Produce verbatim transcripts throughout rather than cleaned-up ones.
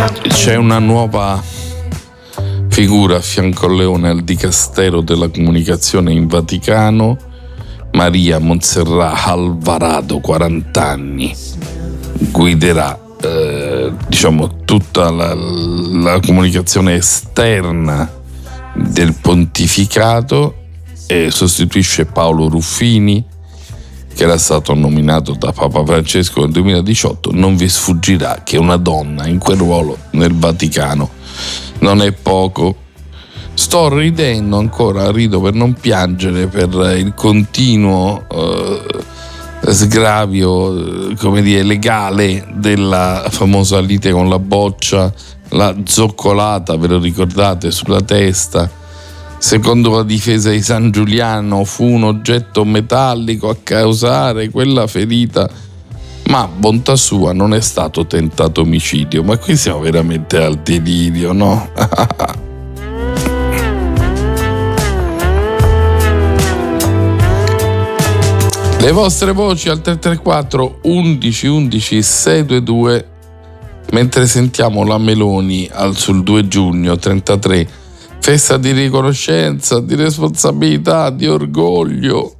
C'è una nuova figura a fianco a Leone al Dicastero della Comunicazione in Vaticano, Maria Montserrat Alvarado, quaranta anni, guiderà eh, diciamo tutta la, la comunicazione esterna del pontificato e sostituisce Paolo Ruffini, che era stato nominato da Papa Francesco nel duemiladiciotto. Non vi sfuggirà che una donna in quel ruolo nel Vaticano non è poco. Sto ridendo ancora, rido per non piangere, per il continuo eh, sgravio, eh, come dire, legale della famosa lite con la boccia, la zoccolata, ve lo ricordate, sulla testa. Secondo la difesa di San Giuliano fu un oggetto metallico a causare quella ferita, ma bontà sua non è stato tentato omicidio. Ma qui siamo veramente al delirio, no? Le vostre voci al tre tre quattro undici undici sei due due, mentre sentiamo la Meloni al sul due giugno trentatré, festa di riconoscenza, di responsabilità, di orgoglio.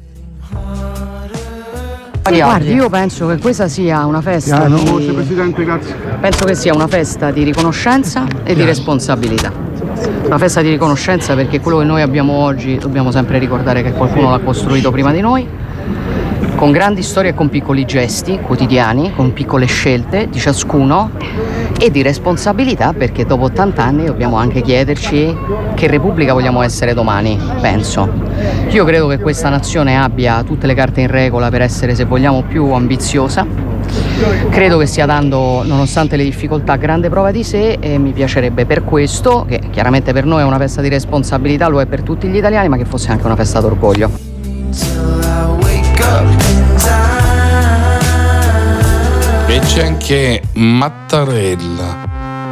Guardi, io penso che questa sia una festa di... Voce, Presidente, grazie. penso che sia una festa di riconoscenza e di responsabilità. Una festa di riconoscenza perché quello che noi abbiamo oggi dobbiamo sempre ricordare che qualcuno l'ha costruito prima di noi, con grandi storie e con piccoli gesti quotidiani, con piccole scelte di ciascuno, e di responsabilità perché dopo ottanta anni dobbiamo anche chiederci che Repubblica vogliamo essere domani, penso. Io credo che questa nazione abbia tutte le carte in regola per essere, se vogliamo, più ambiziosa. Credo che stia dando, nonostante le difficoltà, grande prova di sé, e mi piacerebbe per questo, che chiaramente per noi è una festa di responsabilità, lo è per tutti gli italiani, ma che fosse anche una festa d'orgoglio. E c'è anche Mattarella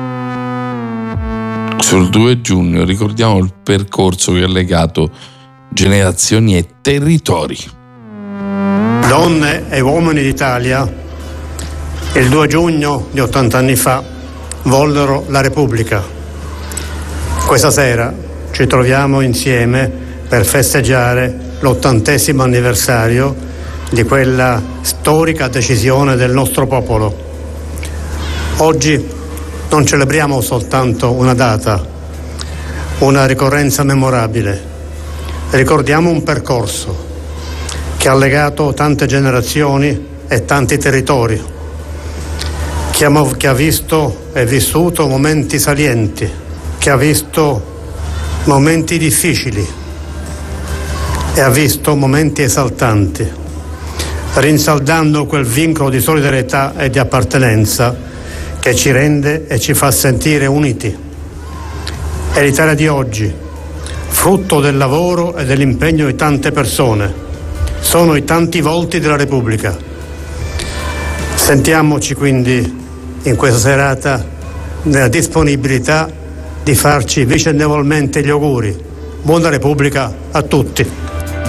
sul due giugno, ricordiamo il percorso che ha legato generazioni e territori. Donne e uomini d'Italia il due giugno di ottanta anni fa vollero la Repubblica. Questa sera ci troviamo insieme per festeggiare l'ottantesimo anniversario di quella storica decisione del nostro popolo. Oggi non celebriamo soltanto una data, una ricorrenza memorabile, ricordiamo un percorso che ha legato tante generazioni e tanti territori, che ha, che ha visto e vissuto momenti salienti, che ha visto momenti difficili e ha visto momenti esaltanti, rinsaldando quel vincolo di solidarietà e di appartenenza che ci rende e ci fa sentire uniti. È l'Italia di oggi, frutto del lavoro e dell'impegno di tante persone. Sono i tanti volti della Repubblica. Sentiamoci quindi in questa serata nella disponibilità di farci vicendevolmente gli auguri. Buona Repubblica a tutti.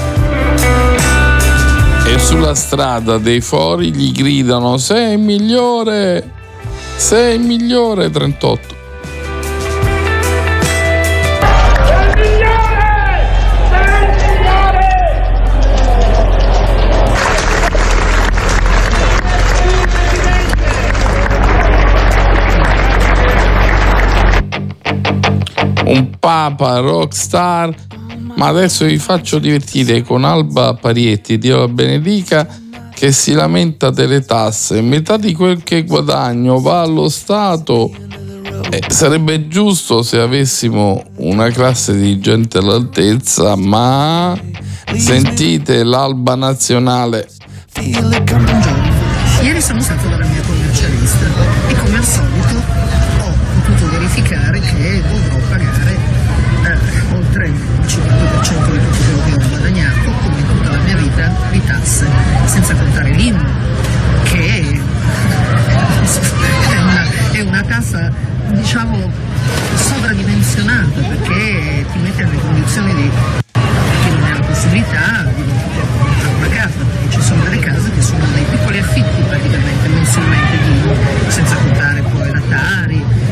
E sulla strada dei fori gli gridano: sei migliore, sei migliore trentotto. Un papa rockstar. Ma adesso vi faccio divertire con Alba Parietti, Dio la benedica, che si lamenta delle tasse. Metà di quel che guadagno va allo Stato. Eh, sarebbe giusto se avessimo una classe dirigente all'altezza, ma sentite l'Alba nazionale. Ieri sono stato dalla mia commercialista e come al solito ho potuto verificare che dovrò pagare eh, oltre il cinquanta per cento di tutto quello che ho guadagnato, come in tutta la mia vita, di tasse, senza contare l'I M U, che è una, è una tassa, diciamo, sovradimensionata, perché ti mette nelle condizioni di chi non ha la possibilità di comprare una casa, perché ci sono delle case sono dei piccoli affitti praticamente mensilmente di, senza contare poi la Tari,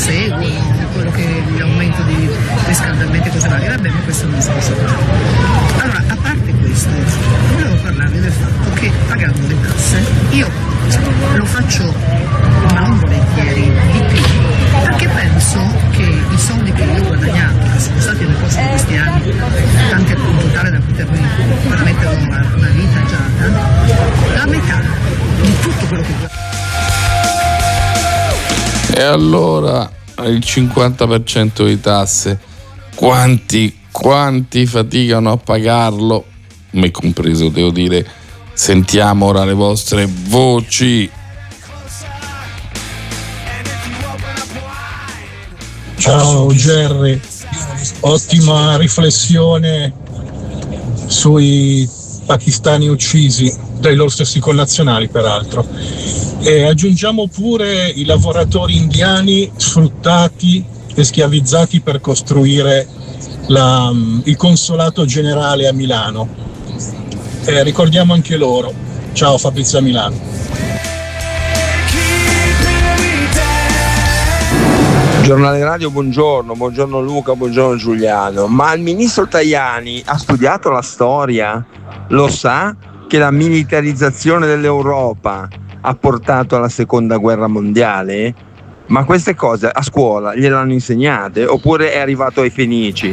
seguono, quello che l'aumento di riscaldamento e cose varie, vabbè, ma questo non si può fare. Allora, a parte questo, volevo parlarvi del fatto che pagando le tasse io lo faccio, ma non volentieri, di più, perché penso che i soldi che io ho guadagnato, che sono stati nel corso di questi anni, tanti appunto tale da potermi permettere una, una vita agiata, la metà di tutto quello che guadagno. E allora il cinquanta per cento di tasse, quanti, quanti faticano a pagarlo, me compreso, devo dire. Sentiamo ora le vostre voci. Ciao Gerry, ottima riflessione sui pakistani uccisi dai loro stessi connazionali, peraltro. E aggiungiamo pure i lavoratori indiani sfruttati e schiavizzati per costruire la, il consolato generale a Milano. E ricordiamo anche loro. Ciao Fabrizio Milano. Giornale Radio, buongiorno, buongiorno Luca, buongiorno Giuliano. Ma il ministro Tajani ha studiato la storia? Lo sa che la militarizzazione dell'Europa ha portato alla seconda guerra mondiale? Ma queste cose a scuola gliel'hanno insegnate oppure è arrivato ai Fenici?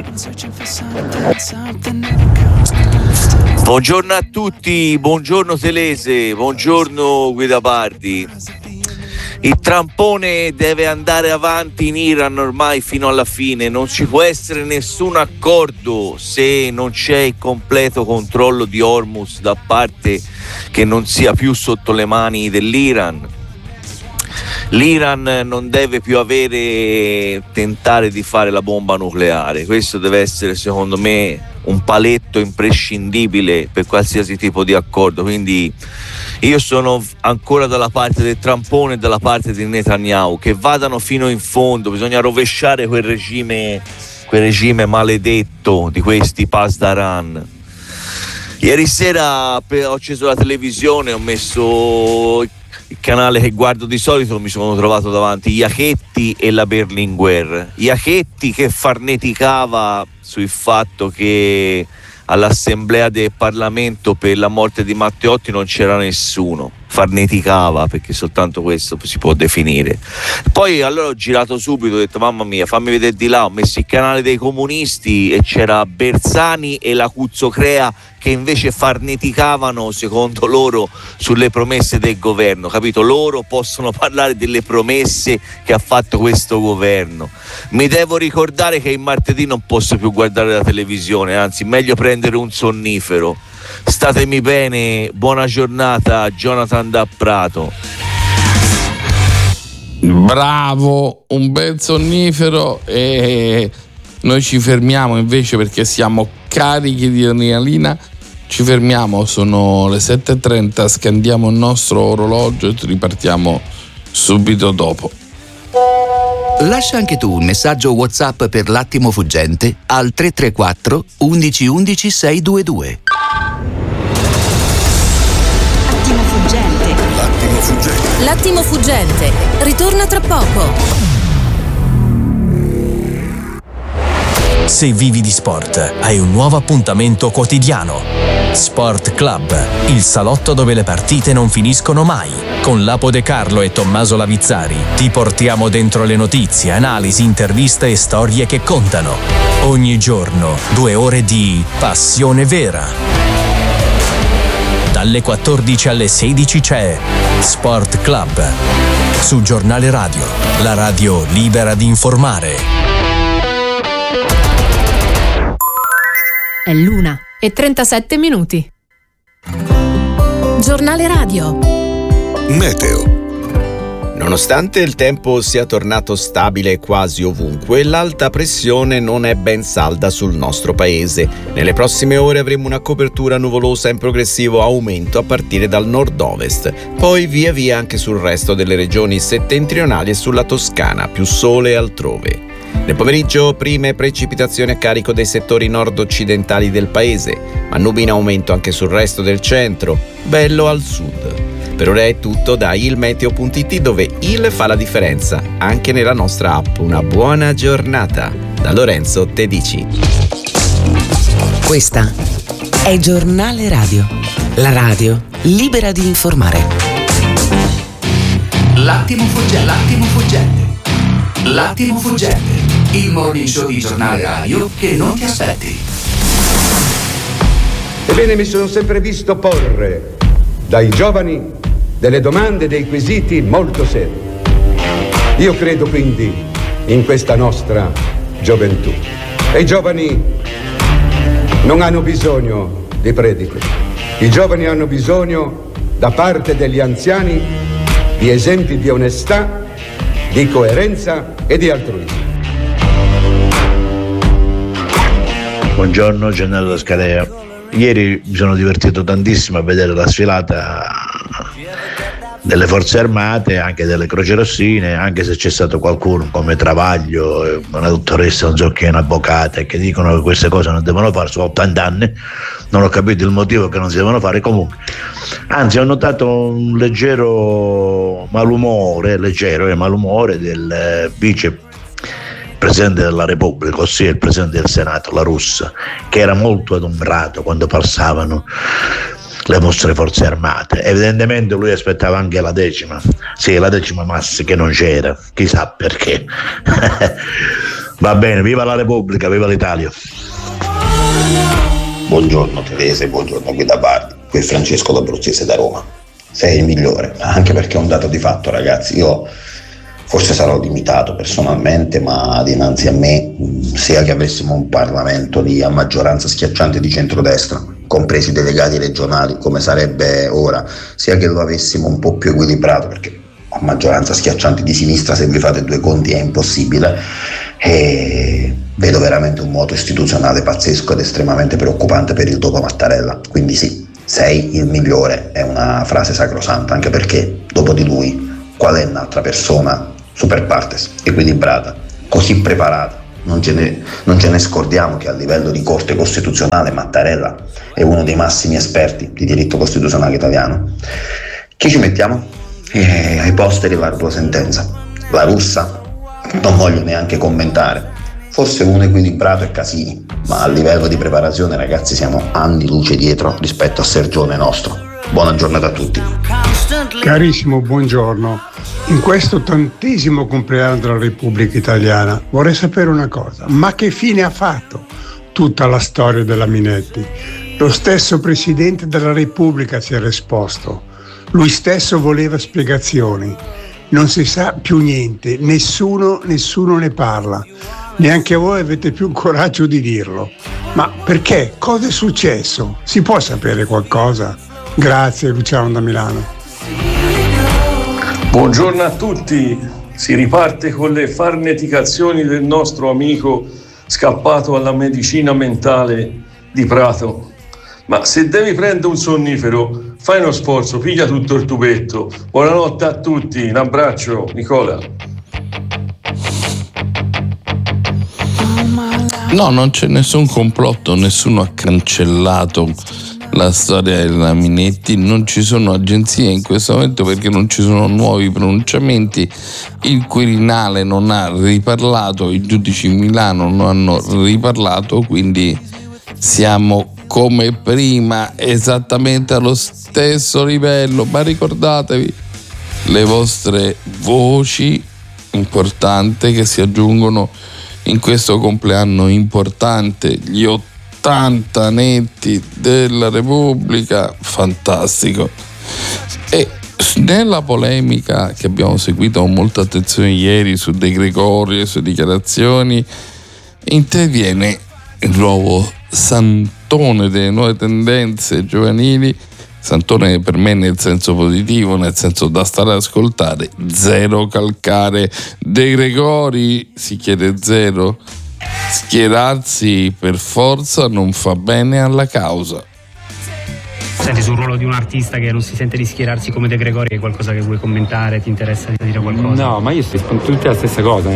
Buongiorno a tutti, buongiorno Telese, buongiorno Guida Pardi. Il trampone deve andare avanti in Iran ormai fino alla fine, non ci può essere nessun accordo se non c'è il completo controllo di Hormuz da parte che non sia più sotto le mani dell'Iran. L'Iran non deve più avere tentare di fare la bomba nucleare, questo deve essere secondo me un paletto imprescindibile per qualsiasi tipo di accordo, quindi io sono ancora dalla parte del trampone e dalla parte di Netanyahu, che vadano fino in fondo, bisogna rovesciare quel regime, quel regime maledetto di questi Pasdaran. Ieri sera ho acceso la televisione, ho messo il canale che guardo di solito, mi sono trovato davanti Iachetti e la Berlinguer. Iachetti che farneticava sul fatto che all'assemblea del Parlamento per la morte di Matteotti non c'era nessuno, farneticava, perché soltanto questo si può definire. Poi allora ho girato subito, ho detto mamma mia, fammi vedere di là, ho messo il canale dei comunisti e c'era Bersani e la Cuzzocrea che invece farneticavano secondo loro sulle promesse del governo, capito? Loro possono parlare delle promesse che ha fatto questo governo. Mi devo ricordare che il martedì non posso più guardare la televisione, anzi meglio prendere un sonnifero. Statemi bene, buona giornata, Jonathan da Prato. Bravo, un bel sonnifero, e noi ci fermiamo invece perché siamo carichi di adrenalina. Ci fermiamo, sono le sette e trenta, scandiamo il nostro orologio e ripartiamo subito dopo. Lascia anche tu un messaggio WhatsApp per l'attimo fuggente al tre tre quattro undici undici seicentoventidue. Attimo fuggente. L'attimo fuggente. L'attimo fuggente. Ritorna tra poco. Se vivi di sport, hai un nuovo appuntamento quotidiano. Sport Club, il salotto dove le partite non finiscono mai. Con Lapo De Carlo e Tommaso Lavizzari ti portiamo dentro le notizie, analisi, interviste e storie che contano. Ogni giorno, due ore di passione vera. Dalle quattordici alle sedici c'è Sport Club. Su Giornale Radio, la radio libera di informare. È l'una e trentasette minuti. Giornale Radio. Meteo. Nonostante il tempo sia tornato stabile quasi ovunque, l'alta pressione non è ben salda sul nostro paese. Nelle prossime ore avremo una copertura nuvolosa in progressivo aumento a partire dal nord-ovest, poi via via anche sul resto delle regioni settentrionali e sulla Toscana, più sole altrove. Nel pomeriggio prime precipitazioni a carico dei settori nord-occidentali del paese, ma nubi in aumento anche sul resto del centro, bello al sud. Per ora è tutto da ilmeteo punto it, dove il fa la differenza anche nella nostra app. Una buona giornata da Lorenzo Tedici. Questa è Giornale Radio, la radio libera di informare. L'attimo fuggente, l'attimo fuggente, l'attimo fuggente, il morning show di Giornale Radio che non ti aspetti. Ebbene, mi sono sempre visto porre dai giovani delle domande, dei quesiti molto seri. Io credo quindi in questa nostra gioventù. E i giovani non hanno bisogno di prediche. I giovani hanno bisogno, da parte degli anziani, di esempi di onestà, di coerenza e di altruismo. Buongiorno, Gennaro Scalea. Ieri mi sono divertito tantissimo a vedere la sfilata delle forze armate, anche delle croci rossine, anche se c'è stato qualcuno come Travaglio, una dottoressa, non so che, un'avvocata, che dicono che queste cose non devono fare, sono ottanta anni, non ho capito il motivo che non si devono fare. Comunque, anzi, ho notato un leggero malumore, leggero eh, malumore del vice Presidente della Repubblica, ossia il Presidente del Senato, La Russa, che era molto adombrato quando passavano le nostre forze armate. Evidentemente lui aspettava anche la decima, sì, la decima massa che non c'era, chissà perché. Va bene, viva la Repubblica, viva l'Italia. Buongiorno Terese, buongiorno Guida Bardi, qui è Francesco D'Abruzzese da Roma. Sei il migliore, anche perché è un dato di fatto, ragazzi. Io forse sarò limitato personalmente, ma dinanzi a me, sia che avessimo un Parlamento di a maggioranza schiacciante di centrodestra, compresi i delegati regionali, come sarebbe ora, sia che lo avessimo un po' più equilibrato, perché a maggioranza schiacciante di sinistra, se vi fate due conti, è impossibile, e vedo veramente un moto istituzionale pazzesco ed estremamente preoccupante per il dopo Mattarella. Quindi sì, sei il migliore, è una frase sacrosanta, anche perché dopo di lui qual è un'altra persona super partes, equilibrata, così preparata? Non ce, ne, non ce ne scordiamo che a livello di Corte Costituzionale Mattarella è uno dei massimi esperti di diritto costituzionale italiano. Chi ci mettiamo? Eh, ai posteri la tua sentenza. La Russa non voglio neanche commentare, forse uno equilibrato è Casini, ma a livello di preparazione, ragazzi, siamo anni luce dietro rispetto a Sergione nostro. Buona giornata a tutti. Carissimo, buongiorno. In questo ottantesimo compleanno della Repubblica Italiana vorrei sapere una cosa: ma che fine ha fatto tutta la storia della Minetti? Lo stesso Presidente della Repubblica si era esposto, lui stesso voleva spiegazioni, non si sa più niente, nessuno, nessuno ne parla, neanche voi avete più il coraggio di dirlo. Ma perché? Cosa è successo? Si può sapere qualcosa? Grazie, Luciano da Milano. Buongiorno a tutti, si riparte con le farneticazioni del nostro amico scappato alla medicina mentale di Prato. Ma se devi prendere un sonnifero, fai uno sforzo, piglia tutto il tubetto. Buonanotte a tutti, un abbraccio, Nicola. No, non c'è nessun complotto, nessuno ha cancellato la storia della Minetti, non ci sono agenzie in questo momento perché non ci sono nuovi pronunciamenti, il Quirinale non ha riparlato, i giudici in Milano non hanno riparlato, quindi siamo come prima, esattamente allo stesso livello, ma ricordatevi le vostre voci importanti che si aggiungono in questo compleanno importante, gli ottanta netti della Repubblica, fantastico. E nella polemica che abbiamo seguito con molta attenzione ieri su De Gregori e le sue dichiarazioni, interviene il nuovo Santone delle nuove tendenze giovanili, Santone per me nel senso positivo, nel senso da stare ad ascoltare, zero calcare. De Gregori si chiede zero, schierarsi per forza non fa bene alla causa. Senti, sul ruolo di un artista che non si sente di schierarsi come De Gregori, è qualcosa che vuoi commentare? Ti interessa di dire qualcosa? No, ma io sto tutti la stessa cosa.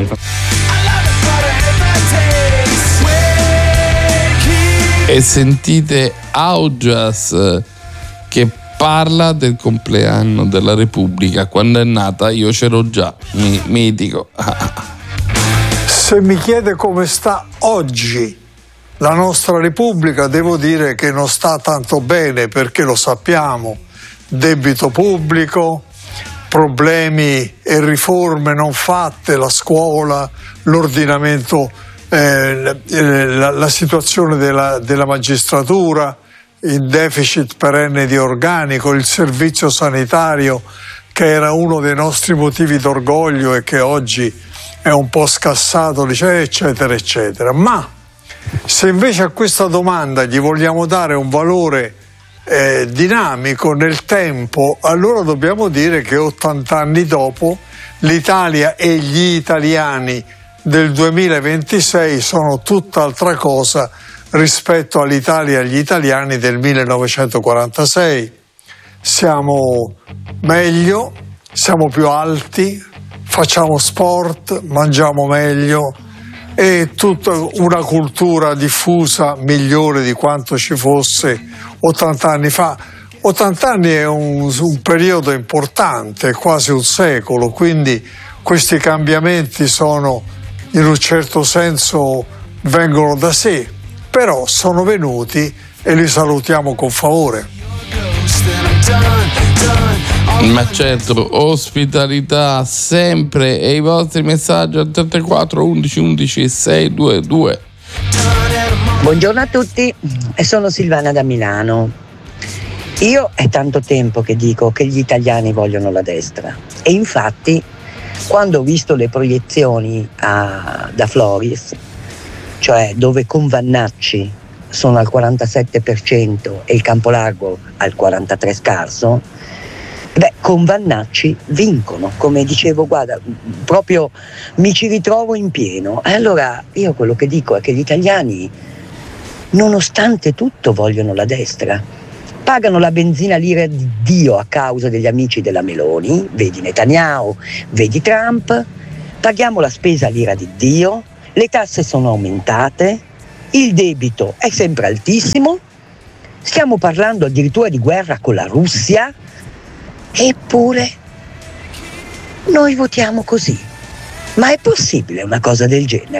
E sentite Augias che parla del compleanno della Repubblica, quando è nata io c'ero già, mi, mitico. Se mi chiede come sta oggi la nostra Repubblica, devo dire che non sta tanto bene, perché lo sappiamo, debito pubblico, problemi e riforme non fatte, la scuola, l'ordinamento, eh, la, la situazione della, della magistratura, il deficit perenne di organico, il servizio sanitario che era uno dei nostri motivi d'orgoglio e che oggi è un po' scassato, eccetera, eccetera. Ma se invece a questa domanda gli vogliamo dare un valore eh, dinamico nel tempo, allora dobbiamo dire che ottanta anni dopo l'Italia e gli italiani del duemilaventisei sono tutt'altra cosa rispetto all'Italia e agli italiani del millenovecentoquarantasei. Siamo meglio, siamo più alti, facciamo sport, mangiamo meglio e tutta una cultura diffusa migliore di quanto ci fosse ottanta anni fa. ottanta anni è un, un periodo importante, quasi un secolo, quindi questi cambiamenti sono, in un certo senso, vengono da sé, però sono venuti e li salutiamo con favore. Ma certo, ospitalità sempre, e i vostri messaggi al trentaquattro undici undici seicentodventidue. Buongiorno a tutti, sono Silvana da Milano. Io è tanto tempo che dico che gli italiani vogliono la destra, e infatti quando ho visto le proiezioni a, da Floris, cioè dove con Vannacci sono al quarantasette per cento e il Campolargo al quarantatré per cento scarso, beh, con Vannacci vincono, come dicevo, guarda, proprio mi ci ritrovo in pieno. E allora io quello che dico è che gli italiani, nonostante tutto, vogliono la destra. Pagano la benzina l'ira di Dio a causa degli amici della Meloni, vedi Netanyahu, vedi Trump, paghiamo la spesa l'ira di Dio, le tasse sono aumentate, il debito è sempre altissimo, stiamo parlando addirittura di guerra con la Russia, eppure noi votiamo così. Ma è possibile una cosa del genere?